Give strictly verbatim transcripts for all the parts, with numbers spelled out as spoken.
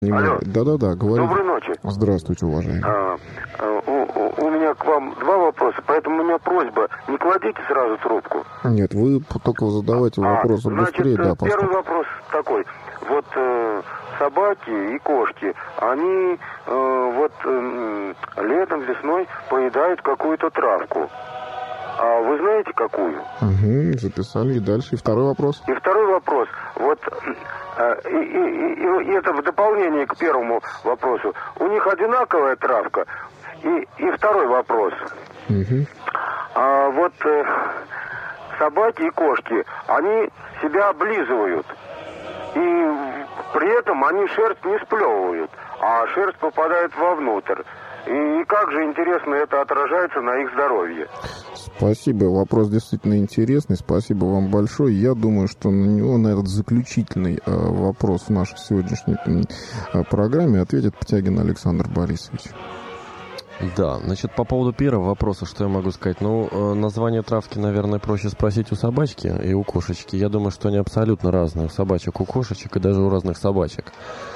Алло. Да-да-да, говорите. Доброй ночи. Здравствуйте, уважаемый. А, а, у, у, у меня к вам два вопроса, поэтому у меня просьба, не кладите сразу трубку. Нет, вы только задавайте вопросы а, значит, быстрее. Да, первый поскольку... вопрос такой. Вот э, собаки и кошки, они э, вот э, летом, весной поедают какую-то травку. А вы знаете, какую? Угу, записали. И дальше. И второй вопрос. И второй вопрос. Вот э, и, и, и, и это в дополнение к первому вопросу. У них одинаковая травка. И, и второй вопрос. Угу. А вот э, собаки и кошки, они себя облизывают. И при этом они шерсть не сплевывают, а шерсть попадает вовнутрь. И как же, интересно, это отражается на их здоровье? Спасибо, вопрос действительно интересный, спасибо вам большое. Я думаю, что на него, на этот заключительный э, вопрос в нашей сегодняшней э, программе ответит Птягин Александр Борисович. Да, значит, по поводу первого вопроса, что я могу сказать? Ну, э, название травки, наверное, проще спросить у собачки и у кошечки. Я думаю, что они абсолютно разные у собачек, у кошечек и даже у разных собачек.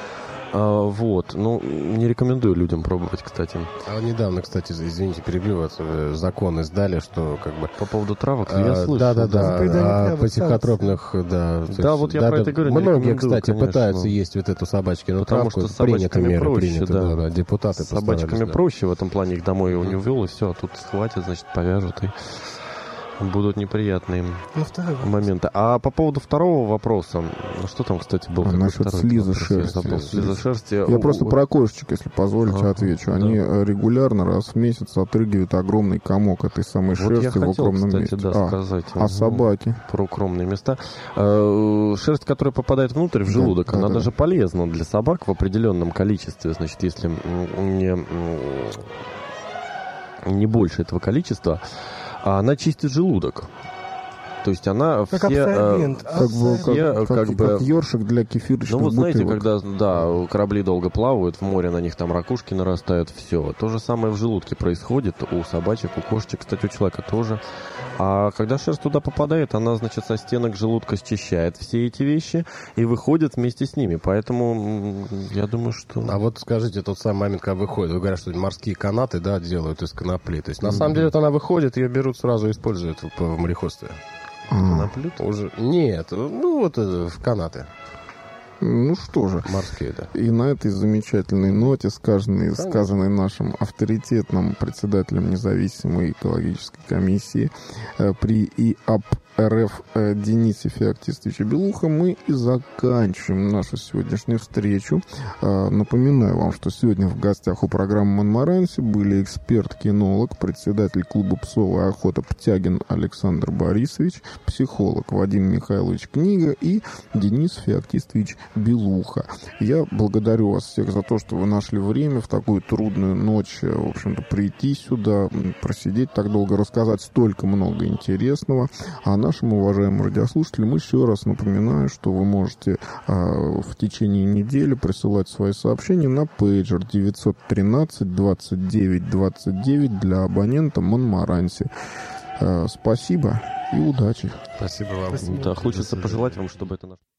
А, вот, ну, не рекомендую людям пробовать, кстати. А недавно, кстати, извините, перебью вас, закон издали, что как бы... По поводу травок, а, я слышал. Да-да-да, а, психотропных, да. Да, есть, вот я да, про да, это говорю, не многие, кстати, конечно. пытаются есть вот эту собачкину Потому травку. что с собачками меры, проще, приняты, да. да, да, депутаты С собачками да. проще, в этом плане их домой его не увел, и все, а тут схватят, значит, повяжут, и будут неприятные ну, моменты. А по поводу второго вопроса, ну что там, кстати, был? Насчет слиза шерсти. Я слиза шерсти. Я просто про кошечек, если позволите, ага, отвечу. да. Они регулярно раз в месяц отрыгивают огромный комок этой самой вот шерсти я в укромном хотел, месте. кстати, да, а, сказать. а собаки? Про укромные места. Шерсть, которая попадает внутрь, в желудок, да, она да, даже да. полезна для собак в определенном количестве. Значит, если не, не больше этого количества, она чистит желудок. То есть она как все... абсорбент. Как, бы, все, как, как, как, бы, как ёршик для кефирочных ну, вот знаете, бутылок. когда да, корабли долго плавают, в море на них там ракушки нарастают, все. То же самое в желудке происходит у собачек, у кошечек, кстати, у человека тоже. А когда шерсть туда попадает, она, значит, со стенок желудка счищает все эти вещи и выходит вместе с ними. Поэтому я думаю, что... А вот скажите, тот самый момент, когда выходит, вы говорите, что морские канаты, да, делают из конопли. То есть, на mm-hmm. самом деле, вот она выходит, ее берут сразу и используют в, в мореходстве. Коноплю? Уже... Нет, ну вот в канаты. Ну что же, морские, да. И на этой замечательной ноте, сказанной, сказанной нашим авторитетным председателем независимой экологической комиссии э, при ИАП РФ э, Денисе Феоктистовиче Белуха, мы и заканчиваем нашу сегодняшнюю встречу. Э, напоминаю вам, что сегодня в гостях у программы «Монмаранси» были эксперт-кинолог, председатель клуба «Псовая охота» Птягин Александр Борисович, психолог Вадим Михайлович Книга и Денис Феоктистович Белуха. Я благодарю вас всех за то, что вы нашли время в такую трудную ночь, в общем-то, прийти сюда, просидеть так долго, рассказать столько много интересного. А нашим уважаемым радиослушателям еще раз напоминаю, что вы можете э, в течение недели присылать свои сообщения на пейджер девятьсот тринадцать двадцать девять двадцать девять для абонента Монмаранси. Э, спасибо и удачи. Спасибо вам. Спасибо. Да, хочется пожелать вам, чтобы это...